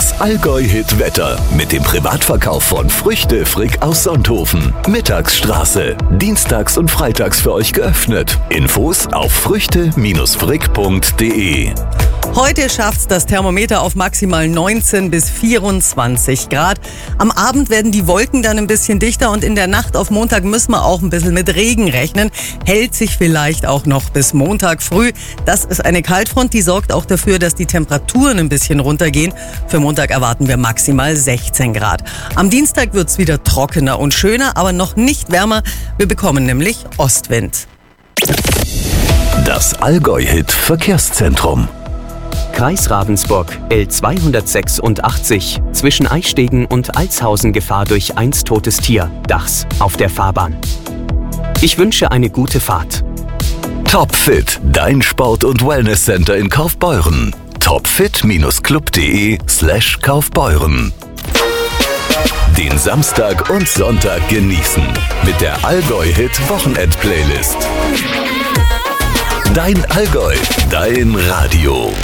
Das Allgäu-Hit-Wetter mit dem Privatverkauf von Früchte Frick aus Sonthofen. Mittagsstraße. Dienstags und freitags für euch geöffnet. Infos auf früchte-frick.de. Heute schafft's das Thermometer auf maximal 19 bis 24 Grad. Am Abend werden die Wolken dann ein bisschen dichter und in der Nacht auf Montag müssen wir auch ein bisschen mit Regen rechnen. Hält sich vielleicht auch noch bis Montag früh. Das ist eine Kaltfront, die sorgt auch dafür, dass die Temperaturen ein bisschen runtergehen. Für Montag erwarten wir maximal 16 Grad. Am Dienstag wird's wieder trockener und schöner, aber noch nicht wärmer. Wir bekommen nämlich Ostwind. Das Allgäu-Hit Verkehrszentrum. Kreis Ravensburg, L286, zwischen Eichstätten und Altshausen Gefahr durch 1 totes Tier, Dachs, auf der Fahrbahn. Ich wünsche eine gute Fahrt. Topfit, dein Sport- und Wellnesscenter in Kaufbeuren. topfit-club.de/Kaufbeuren. Den Samstag und Sonntag genießen mit der Allgäu-Hit-Wochenend-Playlist. Dein Allgäu, dein Radio.